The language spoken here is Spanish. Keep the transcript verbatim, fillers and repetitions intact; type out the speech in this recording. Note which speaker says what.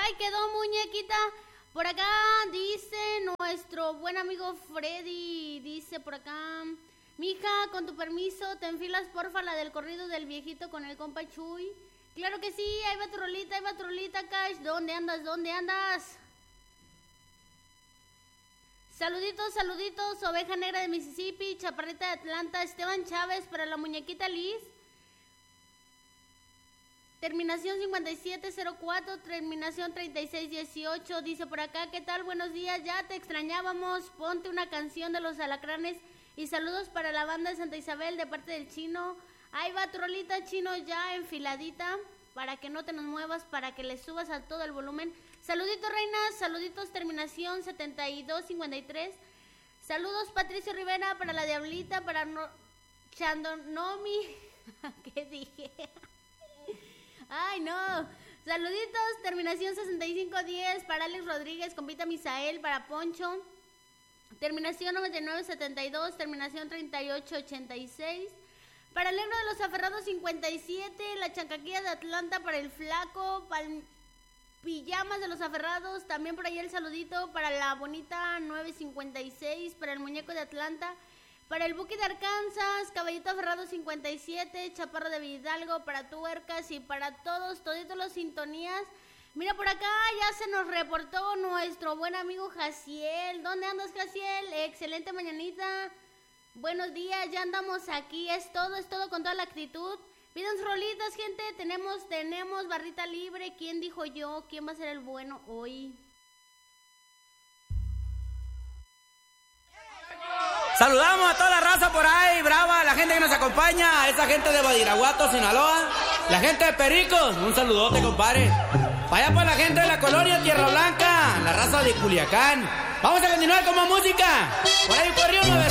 Speaker 1: Ay, quedó muñequita. Por acá dice nuestro buen amigo Freddy, dice por acá, mija, con tu permiso, te enfilas porfa la del corrido del viejito con el compa Chuy. Claro que sí, ahí va tu rolita, ahí va tu rolita, Cash. ¿Dónde andas? ¿Dónde andas? Saluditos, saluditos, Oveja Negra de Mississippi, Chaparrita de Atlanta, Esteban Chávez para la muñequita Liz. Terminación cincuenta y siete cero cuatro, terminación treinta y seis dieciocho, dice por acá, ¿qué tal? Buenos días, ya te extrañábamos, ponte una canción de Los Alacranes y saludos para la banda de Santa Isabel de parte del Chino. Ahí va tu rolita, Chino, ya enfiladita, para que no te nos muevas, para que le subas a todo el volumen. Saluditos, reinas, saluditos, terminación setenta y dos cincuenta y tres. Saludos, Patricio Rivera, para la Diablita, para no... Chandonomi, ¿qué dije? Ay, no. Saluditos, terminación sesenta y cinco diez para Alex Rodríguez, compita Misael, para Poncho. Terminación noventa y nueve setenta y dos, terminación treinta y ocho ochenta y seis. Para el Ebro de los Aferrados cincuenta y siete, la Chancaquilla de Atlanta para el Flaco, pal... Pijamas de los Aferrados, también por ahí el saludito para la Bonita nueve cincuenta y seis, para el Muñeco de Atlanta. Para el Buki de Arkansas, Caballito Aferrado cincuenta y siete, Chaparro de Vidalgo, para Tuercas y para todos, toditos los sintonías. Mira por acá, ya se nos reportó nuestro buen amigo Jaciel. ¿Dónde andas, Jaciel? Excelente mañanita. Buenos días, ya andamos aquí, es todo, es todo con toda la actitud. Pidan rolitas, gente, tenemos, tenemos barrita libre. ¿Quién dijo yo? ¿Quién va a ser el bueno hoy?
Speaker 2: Saludamos a toda la raza por ahí, brava, la gente que nos acompaña, a esa gente de Badiraguato, Sinaloa, la gente de Pericos, un saludote, compadre. Para allá para la gente de la colonia Tierra Blanca, la raza de Culiacán. Vamos a continuar con más música. Por ahí corrió nueve.